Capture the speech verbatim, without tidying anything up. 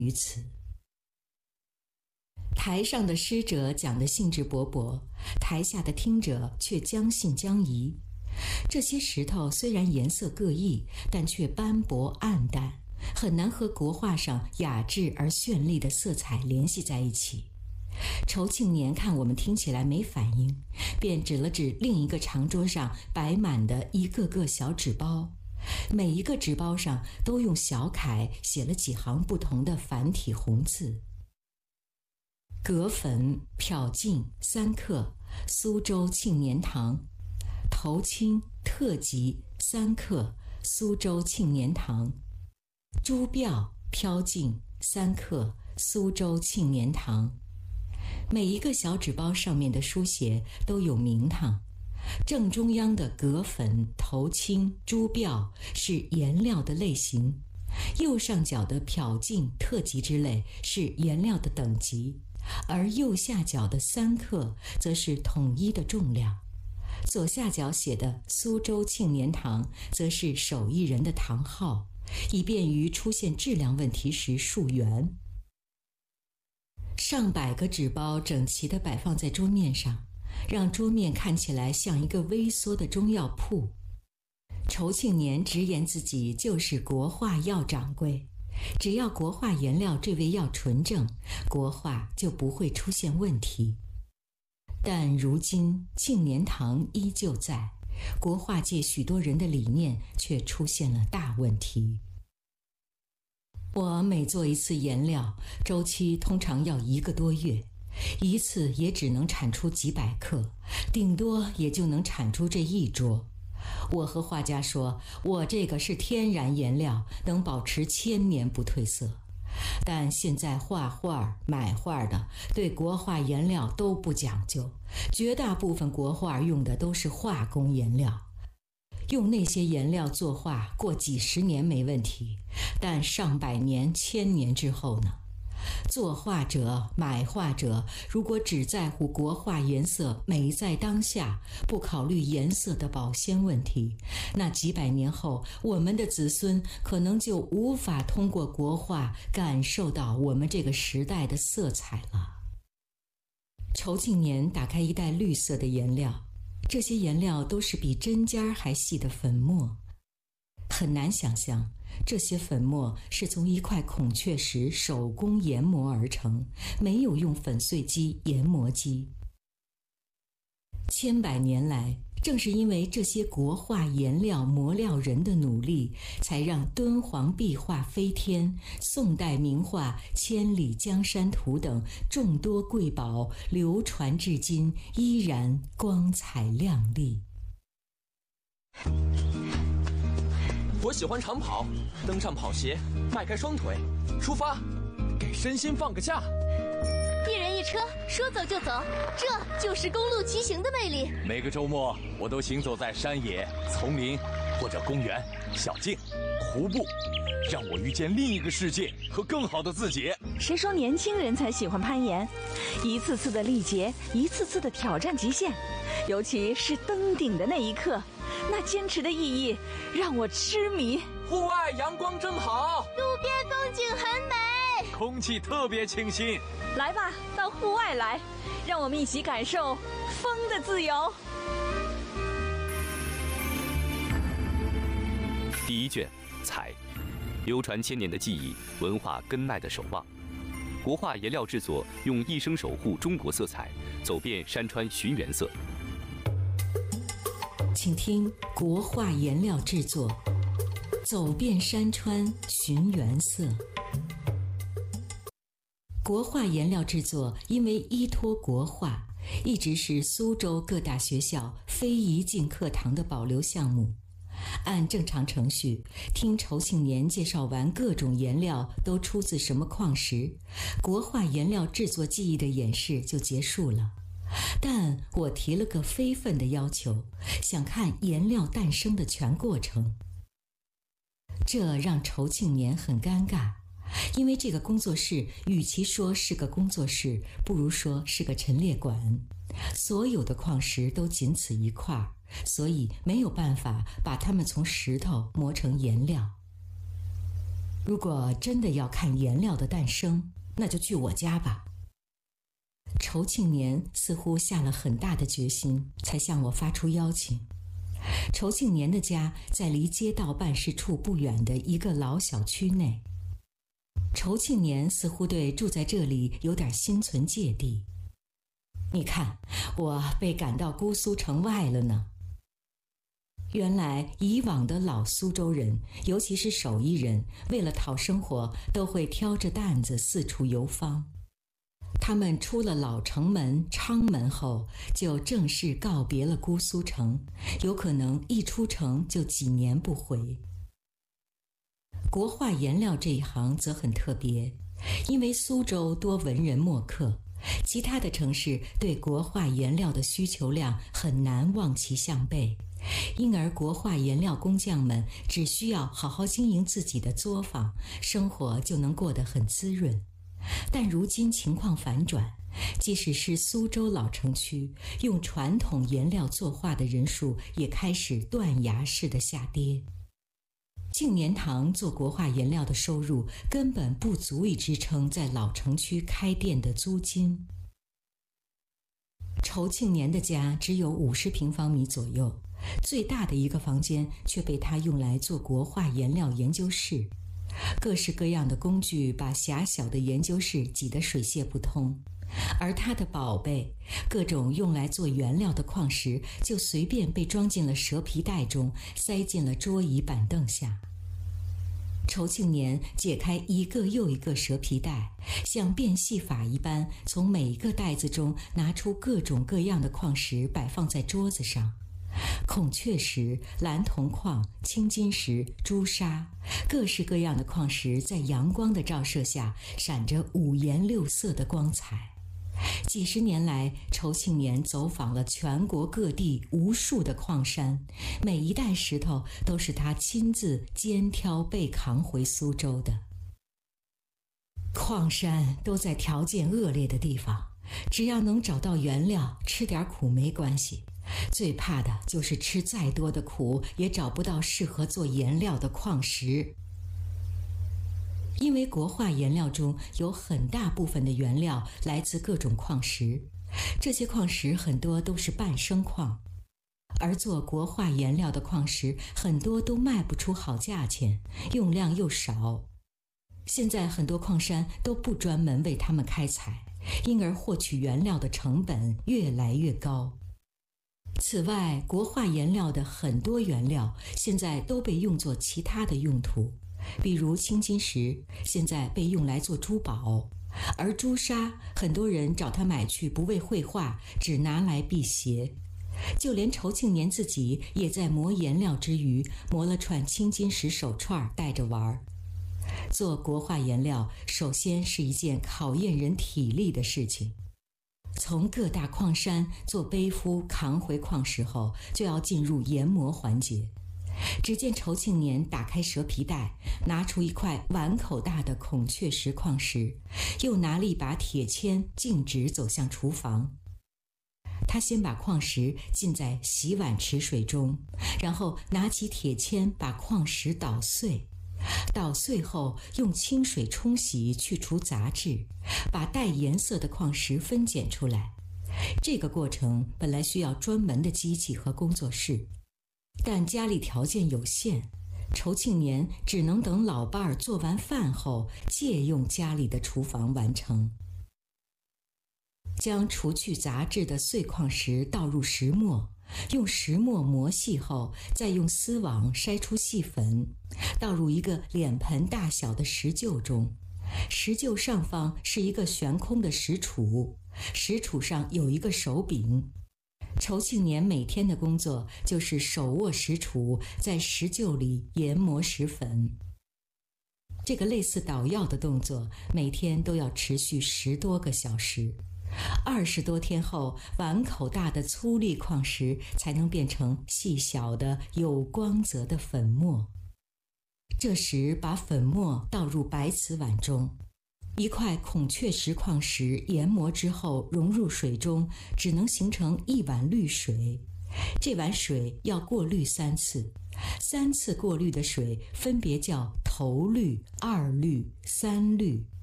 于此。台上的师者讲得兴致勃勃，台下的听者却将信将疑。这些石头虽然颜色各异，但却斑驳暗淡，很难和国画上雅致而绚丽的色彩联系在一起。仇庆年看我们听起来没反应，便指了指另一个长桌上摆满的一个个小纸包，每一个纸包上都用小楷写了几行不同的繁体红字：葛粉漂净三克，苏州庆年堂；头青特级三克，苏州庆年堂；朱标漂净三克，苏州庆年堂。每一个小纸包上面的书写都有名堂，正中央的葛粉、头青、朱标是颜料的类型，右上角的漂净、特级之类是颜料的等级，而右下角的三克则是统一的重量，左下角写的苏州庆年堂则是手艺人的堂号，以便于出现质量问题时溯源。上百个纸包整齐地摆放在桌面上，让桌面看起来像一个微缩的中药铺。仇庆年直言自己就是国画药掌柜，只要国画颜料这味药纯正，国画就不会出现问题。但如今庆年堂依旧在，国画界许多人的理念却出现了大问题。我每做一次颜料，周期通常要一个多月，一次也只能产出几百克，顶多也就能产出这一桌。我和画家说，我这个是天然颜料，能保持千年不褪色。但现在画画买画的对国画颜料都不讲究，绝大部分国画用的都是化工颜料。用那些颜料作画，过几十年没问题，但上百年、千年之后呢？作画者、买画者，如果只在乎国画颜色美在当下，不考虑颜色的保鲜问题，那几百年后，我们的子孙可能就无法通过国画感受到我们这个时代的色彩了。仇庆年打开一袋绿色的颜料，这些颜料都是比针尖还细的粉末，很难想象这些粉末是从一块孔雀石手工研磨而成，没有用粉碎机、研磨机。千百年来，正是因为这些国画颜料磨料人的努力，才让敦煌壁画飞天、宋代名画《千里江山图》等众多瑰宝流传至今，依然光彩亮丽。 我喜欢长跑，登上跑鞋，迈开双腿，出发，给身心放个假。 一人一车，说走就走，这就是公路骑行的魅力。 每个周末，我都行走在山野、丛林或者公园、小径、湖泊，让我遇见另一个世界和更好的自己。 谁说年轻人才喜欢攀岩？一次次的历劫，一次次的挑战极限，尤其是登顶的那一刻，那坚持的意义让我痴迷。 户外阳光正好， 路边风景很美， 空气特别清新。 来吧，到户外来，让我们一起感受风的自由。 第一卷，彩，流传千年的技艺，文化根脉的守望。国画颜料制作用一生守护中国色彩，走遍山川寻原色。 请听国画颜料制作，走遍山川寻原色。国画颜料制作因为依托国画，一直是苏州各大学校非遗进课堂的保留项目。按正常程序，听仇庆年介绍完各种颜料都出自什么矿石，国画颜料制作技艺的演示就结束了。但我提了个非分的要求，想看颜料诞生的全过程。这让仇庆年很尴尬，因为这个工作室与其说是个工作室，不如说是个陈列馆，所有的矿石都仅此一块，所以没有办法把它们从石头磨成颜料。 如果真的要看颜料的诞生，那就去我家吧。仇庆年似乎下了很大的决心，才向我发出邀请。仇庆年的家在离街道办事处不远的一个老小区内。仇庆年似乎对住在这里有点心存芥蒂。你看，我被赶到姑苏城外了呢。原来以往的老苏州人，尤其是手艺人，为了讨生活，都会挑着担子四处游方。他们出了老城门昌门后，就正式告别了姑苏城，有可能一出城就几年不回。国画颜料这一行则很特别，因为苏州多文人墨客，其他的城市对国画颜料的需求量很难望其项背，因而国画颜料工匠们只需要好好经营自己的作坊，生活就能过得很滋润。但如今情况反转，即使是苏州老城区，用传统颜料作画的人数也开始断崖式的下跌。庆年堂做国画颜料的收入根本不足以支撑在老城区开店的租金。仇庆年的家只有五十平方米左右，最大的一个房间却被他用来做国画颜料研究室。各式各样的工具把狭小的研究室挤得水泄不通，而他的宝贝，各种用来做原料的矿石，就随便被装进了蛇皮袋中，塞进了桌椅板凳下。仇庆年解开一个又一个蛇皮袋，像变戏法一般，从每一个袋子中拿出各种各样的矿石，摆放在桌子上。孔雀石、蓝铜矿、青金石、朱砂，各式各样的矿石在阳光的照射下闪着五颜六色的光彩。几十年来，仇庆年走访了全国各地无数的矿山，每一袋石头都是他亲自肩挑背扛回苏州的。矿山都在条件恶劣的地方，只要能找到原料，吃点苦没关系。最怕的就是吃再多的苦，也找不到适合做颜料的矿石。因为国画颜料中有很大部分的原料来自各种矿石，这些矿石很多都是半生矿，而做国画颜料的矿石很多都卖不出好价钱，用量又少。现在很多矿山都不专门为他们开采，因而获取原料的成本越来越高。此外，国画颜料的很多原料现在都被用作其他的用途，比如青金石现在被用来做珠宝，而朱砂很多人找他买去不为绘画，只拿来辟邪。就连仇庆年自己也在磨颜料之余，磨了串青金石手串带着玩。做国画颜料首先是一件考验人体力的事情。从各大矿山做背夫扛回矿石后，就要进入研磨环节。只见仇庆年打开蛇皮袋，拿出一块碗口大的孔雀石矿石，又拿了一把铁签，径直走向厨房。他先把矿石浸在洗碗池水中，然后拿起铁签把矿石捣碎。捣碎后用清水冲洗，去除杂质，把带颜色的矿石分拣出来。这个过程本来需要专门的机器和工作室，但家里条件有限，仇庆年只能等老伴儿做完饭后，借用家里的厨房完成。将除去杂质的碎矿石倒入石磨，用石磨磨细后，再用丝网筛出细粉，倒入一个脸盆大小的石臼中。石臼上方是一个悬空的石杵，石杵上有一个手柄。仇庆年每天的工作就是手握石杵，在石臼里研磨石粉。这个类似捣药的动作，每天都要持续十多个小时。二十多天后，碗口大的粗粒矿石才能变成细小的有光泽的粉末。这时把粉末倒入白瓷碗中，一块孔雀石矿石研磨之后融入水中，只能形成一碗绿水。这碗水要过滤三次，三次过滤的水分别叫头绿、二绿、三绿。